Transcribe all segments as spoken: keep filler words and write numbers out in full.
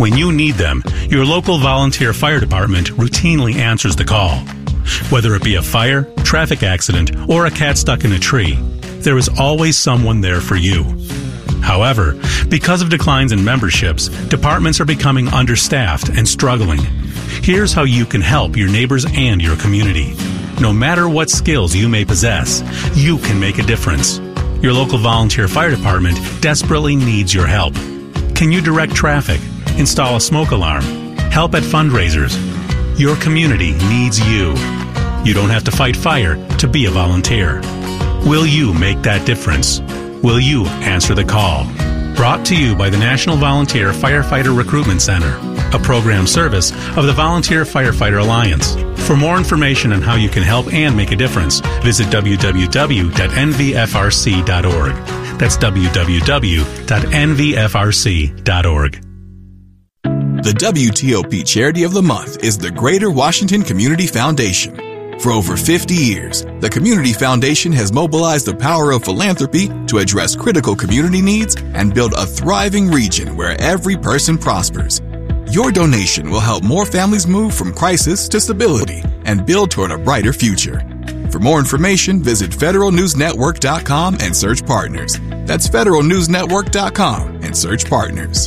When you need them, your local volunteer fire department routinely answers the call. Whether it be a fire, traffic accident, or a cat stuck in a tree, there is always someone there for you. However, because of declines in memberships, departments are becoming understaffed and struggling. Here's how you can help your neighbors and your community. No matter what skills you may possess, you can make a difference. Your local volunteer fire department desperately needs your help. Can you direct traffic, install a smoke alarm, help at fundraisers? Your community needs you. You don't have to fight fire to be a volunteer. Will you make that difference? Will you answer the call? Brought to you by the National Volunteer Firefighter Recruitment Center, a program service of the Volunteer Firefighter Alliance. For more information on how you can help and make a difference, visit w w w dot n v f r c dot org. That's w w w dot n v f r c dot org. The W T O P Charity of the Month is the Greater Washington Community Foundation. For over fifty years, the Community Foundation has mobilized the power of philanthropy to address critical community needs and build a thriving region where every person prospers. Your donation will help more families move from crisis to stability and build toward a brighter future. For more information, visit federal news network dot com and search partners. That's federal news network dot com and search partners.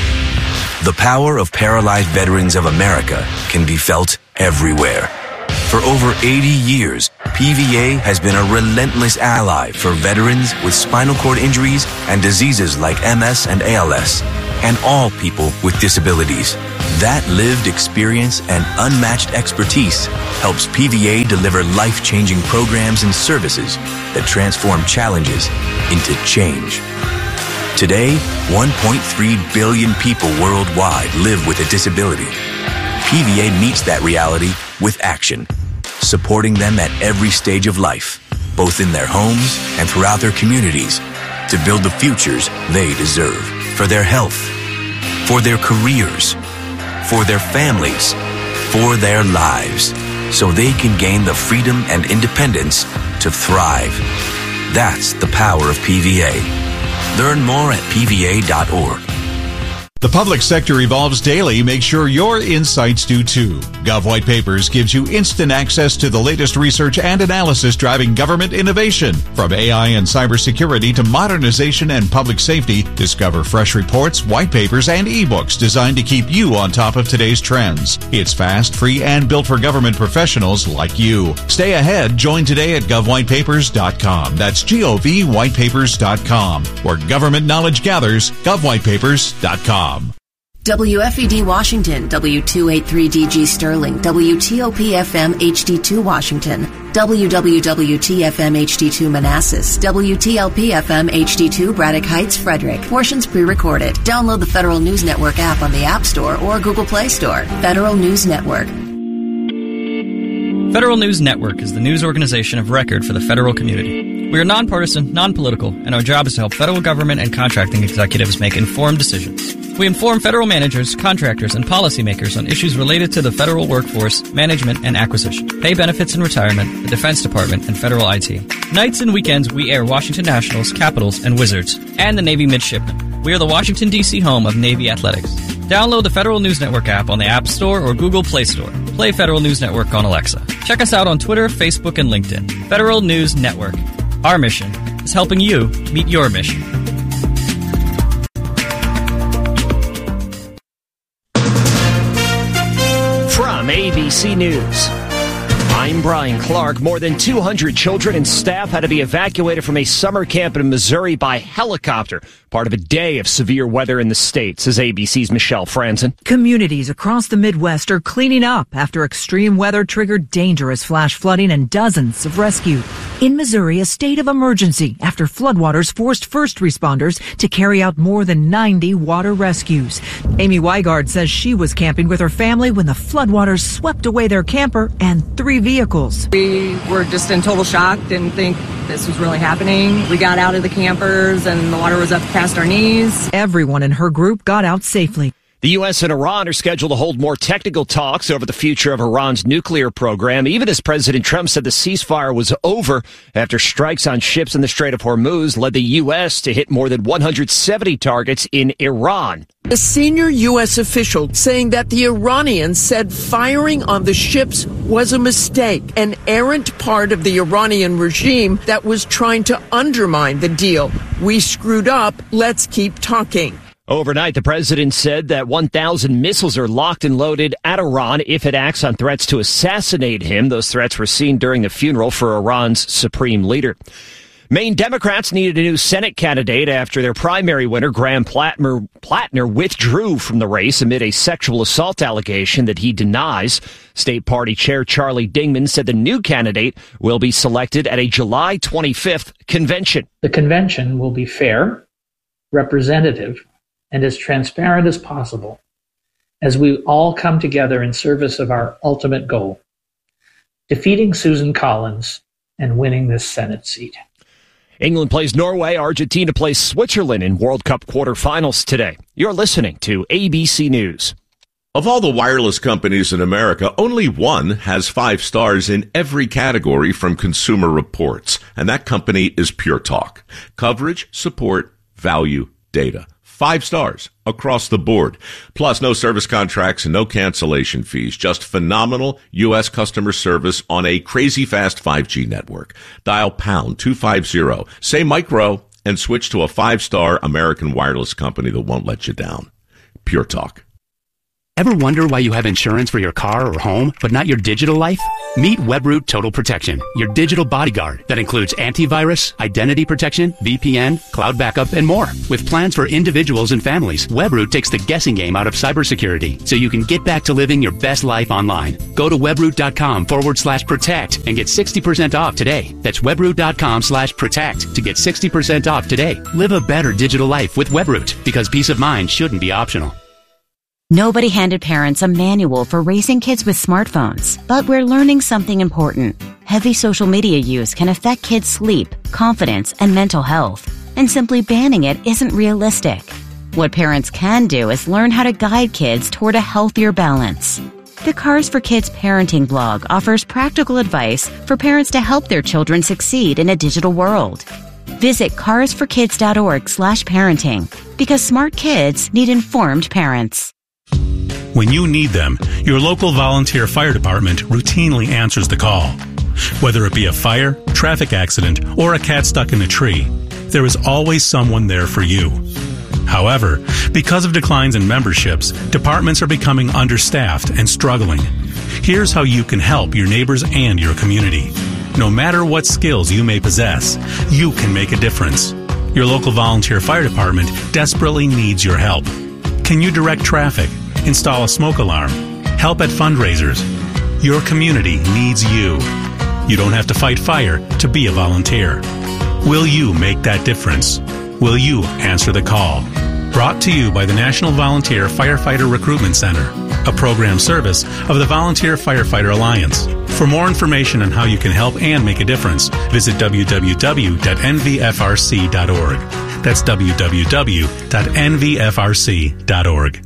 The power of paralyzed veterans of America can be felt everywhere. For over eighty years, P V A has been a relentless ally for veterans with spinal cord injuries and diseases like M S and A L S, and all people with disabilities. That lived experience and unmatched expertise helps P V A deliver life-changing programs and services that transform challenges into change. Today, one point three billion people worldwide live with a disability. P V A meets that reality with action, supporting them at every stage of life, both in their homes and throughout their communities, to build the futures they deserve for their health, for their careers, for their families, for their lives, so they can gain the freedom and independence to thrive. That's the power of P V A. Learn more at p v a dot org. The public sector evolves daily. Make sure your insights do too. Gov White Papers gives you instant access to the latest research and analysis driving government innovation. From A I and cybersecurity to modernization and public safety, discover fresh reports, white papers, and ebooks designed to keep you on top of today's trends. It's fast, free, and built for government professionals like you. Stay ahead. Join today at gov white papers dot com. That's G O V white papers dot com. Where government knowledge gathers, gov white papers dot com. W F E D Washington, W two eighty-three D G Sterling, W T O P F M H D two Washington, W W W T F M H D two Manassas, W T L P F M H D two Braddock Heights, Frederick. Portions pre-recorded. Download the Federal News Network app on the App Store or Google Play Store. Federal News Network. Federal News Network is the news organization of record for the federal community. We are nonpartisan, non-political, and our job is to help federal government and contracting executives make informed decisions. We inform federal managers, contractors, and policymakers on issues related to the federal workforce, management, and acquisition, pay benefits and retirement, the Defense Department, and federal I T. Nights and weekends, we air Washington Nationals, Capitals, and Wizards, and the Navy Midshipmen. We are the Washington, D C home of Navy Athletics. Download the Federal News Network app on the App Store or Google Play Store. Play Federal News Network on Alexa. Check us out on Twitter, Facebook, and LinkedIn. Federal News Network. Our mission is helping you meet your mission. From A B C News, I'm Brian Clark. More than two hundred children and staff had to be evacuated from a summer camp in Missouri by helicopter, part of a day of severe weather in the state, says A B C's Michelle Franzen. Communities across the Midwest are cleaning up after extreme weather triggered dangerous flash flooding and dozens of rescues. In Missouri, a state of emergency after floodwaters forced first responders to carry out more than ninety water rescues. Amy Weigard says she was camping with her family when the floodwaters swept away their camper and three vehicles. We were just in total shock, didn't think this was really happening. We got out of the campers and the water was up past our knees. Everyone in her group got out safely. The U S and Iran are scheduled to hold more technical talks over the future of Iran's nuclear program, even as President Trump said the ceasefire was over after strikes on ships in the Strait of Hormuz led the U S to hit more than one hundred seventy targets in Iran. A senior U S official saying that the Iranians said firing on the ships was a mistake, an errant part of the Iranian regime that was trying to undermine the deal. We screwed up. Let's keep talking. Overnight, the president said that one thousand missiles are locked and loaded at Iran if it acts on threats to assassinate him. Those threats were seen during the funeral for Iran's supreme leader. Maine Democrats needed a new Senate candidate after their primary winner, Graham Plattner, Plattner, withdrew from the race amid a sexual assault allegation that he denies. State Party Chair Charlie Dingman said the new candidate will be selected at a July twenty-fifth convention. The convention will be fair, representative, and as transparent as possible as we all come together in service of our ultimate goal, defeating Susan Collins and winning this Senate seat. England plays Norway. Argentina plays Switzerland in World Cup quarterfinals today. You're listening to A B C News. Of all the wireless companies in America, only one has five stars in every category from Consumer Reports, and that company is Pure Talk. Coverage, support, value, data. Five stars across the board. Plus, no service contracts and no cancellation fees. Just phenomenal U S customer service on a crazy fast five G network. Dial pound two fifty, say micro, and switch to a five-star American wireless company that won't let you down. Pure Talk. Ever wonder why you have insurance for your car or home, but not your digital life? Meet Webroot Total Protection, your digital bodyguard that includes antivirus, identity protection, V P N, cloud backup, and more. With plans for individuals and families, Webroot takes the guessing game out of cybersecurity so you can get back to living your best life online. Go to webroot.com forward slash protect and get sixty percent off today. That's webroot.com slash protect to get sixty percent off today. Live a better digital life with Webroot, because peace of mind shouldn't be optional. Nobody handed parents a manual for raising kids with smartphones, but we're learning something important. Heavy social media use can affect kids' sleep, confidence, and mental health, and simply banning it isn't realistic. What parents can do is learn how to guide kids toward a healthier balance. The Cars for Kids parenting blog offers practical advice for parents to help their children succeed in a digital world. Visit cars for kids dot org slash parenting, because smart kids need informed parents. When you need them, your local volunteer fire department routinely answers the call. Whether it be a fire, traffic accident, or a cat stuck in a tree, there is always someone there for you. However, because of declines in memberships, departments are becoming understaffed and struggling. Here's how you can help your neighbors and your community. No matter what skills you may possess, you can make a difference. Your local volunteer fire department desperately needs your help. Can you direct traffic? Install a smoke alarm? Help at fundraisers? Your community needs you. You don't have to fight fire to be a volunteer. Will you make that difference? Will you answer the call? Brought to you by the National Volunteer Firefighter Recruitment Center, a program service of the Volunteer Firefighter Alliance. For more information on how you can help and make a difference, visit w w w dot n v f r c dot org. That's w w w dot n v f r c dot org.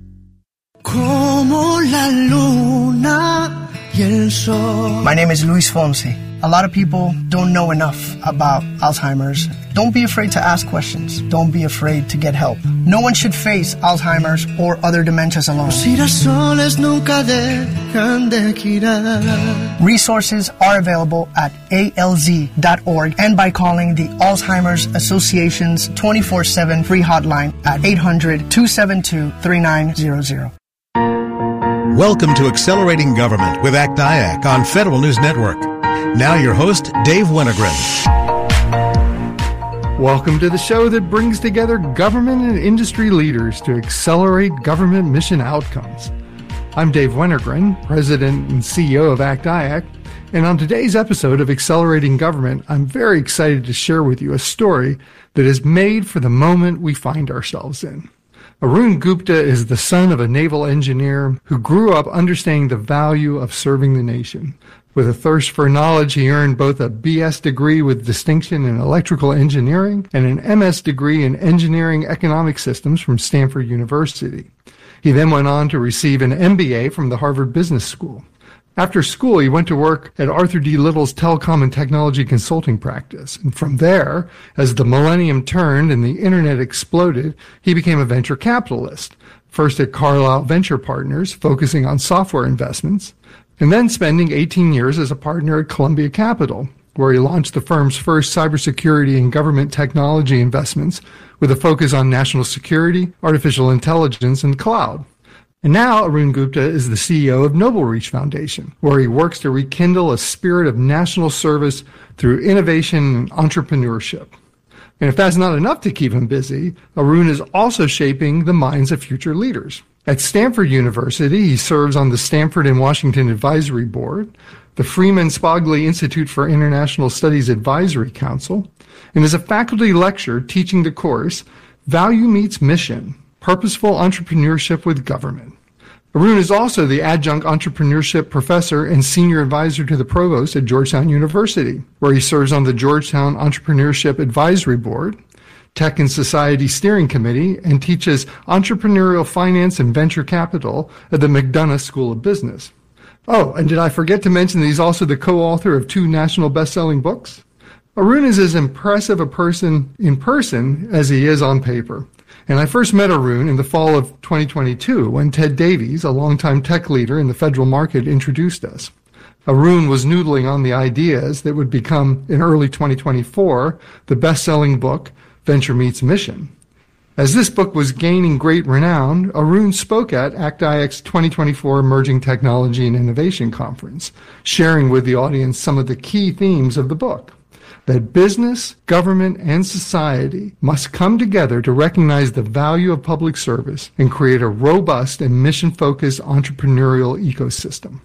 Como la luna y el sol. My name is Luis Fonsi. A lot of people don't know enough about Alzheimer's. Don't be afraid to ask questions. Don't be afraid to get help. No one should face Alzheimer's or other dementias alone. Resources are available at A L Z dot org and by calling the Alzheimer's Association's twenty-four seven free hotline at eight hundred, two seven two, three nine zero zero. Welcome to Accelerating Government with A C T I A C on Federal News Network. Now your host, Dave Winogren. Welcome to the show that brings together government and industry leaders to accelerate government mission outcomes. I'm Dave Winogren, President and C E O of A C T I A C, and on today's episode of Accelerating Government, I'm very excited to share with you a story that is made for the moment we find ourselves in. Arun Gupta is the son of a naval engineer who grew up understanding the value of serving the nation. With a thirst for knowledge, he earned both a B S degree with distinction in electrical engineering and an M S degree in engineering economic systems from Stanford University. He then went on to receive an M B A from the Harvard Business School. After school, he went to work at Arthur D. Little's telecom and technology consulting practice. And from there, as the millennium turned and the internet exploded, he became a venture capitalist, first at Carlyle Venture Partners, focusing on software investments, and then spending eighteen years as a partner at Columbia Capital, where he launched the firm's first cybersecurity and government technology investments with a focus on national security, artificial intelligence, and cloud. And now Arun Gupta is the C E O of Noble Reach Foundation, where he works to rekindle a spirit of national service through innovation and entrepreneurship. And if that's not enough to keep him busy, Arun is also shaping the minds of future leaders. At Stanford University, he serves on the Stanford and Washington Advisory Board, the Freeman Spogli Institute for International Studies Advisory Council, and is a faculty lecturer teaching the course Value Meets Mission, Purposeful Entrepreneurship with Government. Arun is also the adjunct entrepreneurship professor and senior advisor to the provost at Georgetown University, where he serves on the Georgetown Entrepreneurship Advisory Board, Tech and Society Steering Committee, and teaches entrepreneurial finance and venture capital at the McDonough School of Business. Oh, and did I forget to mention that he's also the co-author of two national best-selling books? Arun is as impressive a person in person as he is on paper. And I first met Arun in the fall of twenty twenty-two when Ted Davies, a longtime tech leader in the federal market, introduced us. Arun was noodling on the ideas that would become, in early twenty twenty-four, the best-selling book, Venture Meets Mission. As this book was gaining great renown, Arun spoke at A C T I A C's twenty twenty-four Emerging Technology and Innovation Conference, sharing with the audience some of the key themes of the book. That business, government, and society must come together to recognize the value of public service and create a robust and mission-focused entrepreneurial ecosystem.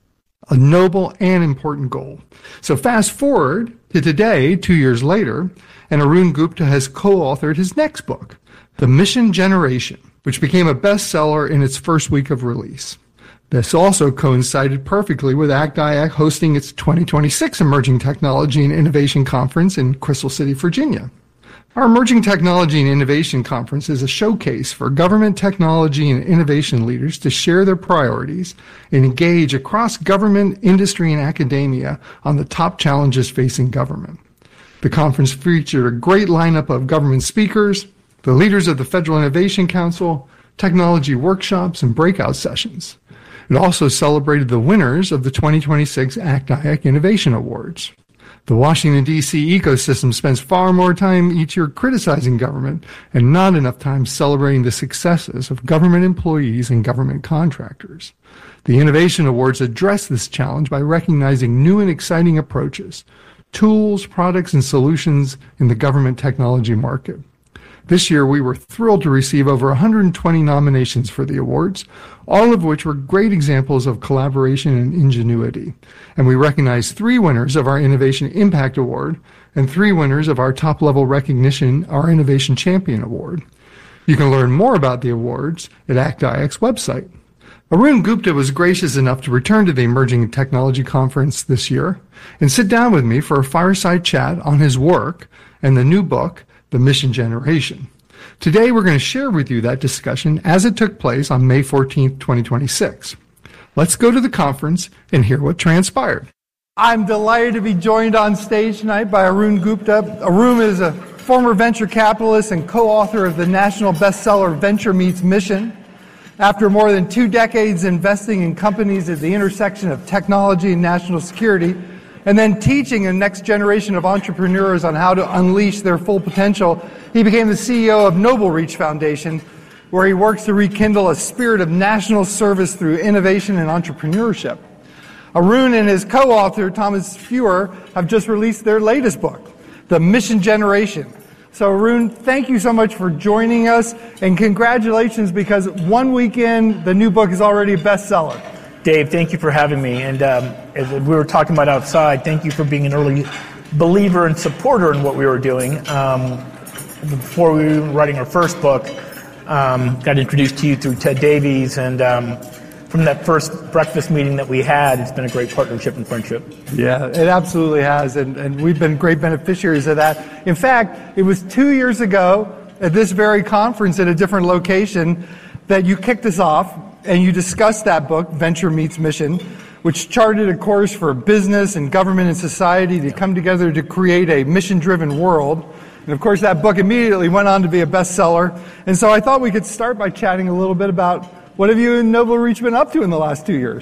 A noble and important goal. So fast forward to today, two years later, and Arun Gupta has co-authored his next book, The Mission Generation, which became a bestseller in its first week of release. This also coincided perfectly with A C T I A C hosting its twenty twenty-six Emerging Technology and Innovation Conference in Crystal City, Virginia. Our Emerging Technology and Innovation Conference is a showcase for government technology and innovation leaders to share their priorities and engage across government, industry, and academia on the top challenges facing government. The conference featured a great lineup of government speakers, the leaders of the Federal Innovation Council, technology workshops, and breakout sessions. It also celebrated the winners of the twenty twenty-six A C T I A C Innovation Awards. The Washington, D C ecosystem spends far more time each year criticizing government and not enough time celebrating the successes of government employees and government contractors. The Innovation Awards address this challenge by recognizing new and exciting approaches, tools, products, and solutions in the government technology market. This year, we were thrilled to receive over one hundred twenty nominations for the awards, all of which were great examples of collaboration and ingenuity. And we recognized three winners of our Innovation Impact Award and three winners of our top-level recognition, our Innovation Champion Award. You can learn more about the awards at A C T I A C's website. Arun Gupta was gracious enough to return to the Emerging Technology Conference this year and sit down with me for a fireside chat on his work and the new book, The Mission Generation. Today, we're going to share with you that discussion as it took place on May fourteenth, twenty twenty-six. Let's go to the conference and hear what transpired. I'm delighted to be joined on stage tonight by Arun Gupta. Arun is a former venture capitalist and co-author of the national bestseller Venture Meets Mission. After more than two decades investing in companies at the intersection of technology and national security, and then teaching a next generation of entrepreneurs on how to unleash their full potential, he became the C E O of Noble Reach Foundation, where he works to rekindle a spirit of national service through innovation and entrepreneurship. Arun and his co-author, Thomas Fuhr, have just released their latest book, The Mission Generation. So Arun, thank you so much for joining us, and congratulations, because one weekend, the new book is already a bestseller. Dave, thank you for having me. And um, as we were talking about outside, thank you for being an early believer and supporter in what we were doing. Um, before we were writing our first book, um, got introduced to you through Ted Davies, and um, from that first breakfast meeting that we had, it's been a great partnership and friendship. Yeah, it absolutely has, and, and we've been great beneficiaries of that. In fact, it was two years ago at this very conference at a different location that you kicked us off and you discussed that book, Venture Meets Mission, which charted a course for business and government and society to come together to create a mission-driven world. And of course, that book immediately went on to be a bestseller. And so I thought we could start by chatting a little bit about what have you and Noble Reach been up to in the last two years?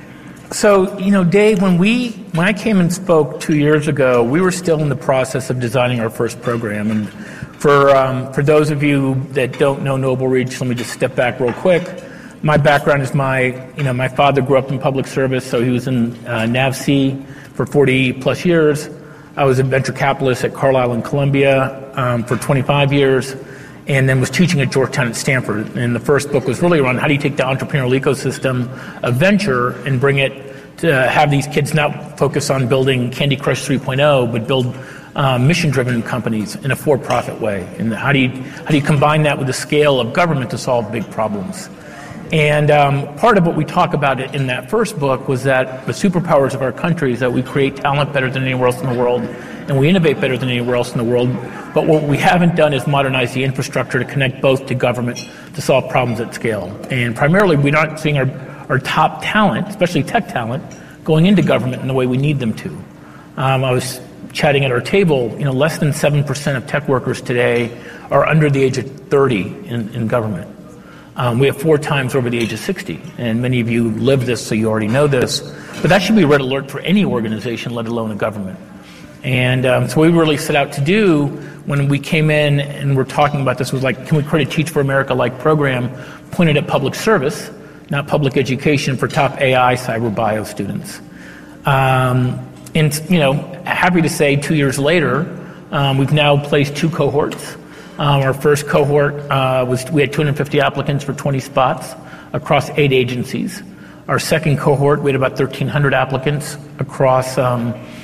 So, you know, Dave, when we when I came and spoke two years ago, we were still in the process of designing our first program. And for um, for those of you that don't know Noble Reach, let me just step back real quick. My background is my, you know, my father grew up in public service, so he was in uh, NAVSEA for forty plus years. I was a venture capitalist at Carlisle and Columbia um, for twenty-five years, and then was teaching at Georgetown and Stanford. And the first book was really around how do you take the entrepreneurial ecosystem of venture and bring it to have these kids not focus on building Candy Crush three point oh, but build uh, mission-driven companies in a for-profit way. And how do you how do you combine that with the scale of government to solve big problems? And um, part of what we talk about in that first book was that the superpowers of our country is that we create talent better than anywhere else in the world, and we innovate better than anywhere else in the world. But what we haven't done is modernize the infrastructure to connect both to government to solve problems at scale. And primarily, we're not seeing our, our top talent, especially tech talent, going into government in the way we need them to. Um, I was chatting at our table, you know, less than seven percent of tech workers today are under the age of thirty in, in government. Um, we have four times over the age of sixty, and many of you live this, so you already know this. But that should be a red alert for any organization, let alone a government. And um, so what we really set out to do when we came in and we're talking about this was like, can we create a Teach for America-like program pointed at public service, not public education for top A I cyber bio students? Um, and, you know, happy to say two years later, um, we've now placed two cohorts. Um, our first cohort uh, was we had two hundred fifty applicants for twenty spots across eight agencies. Our second cohort, we had about thirteen hundred applicants across um,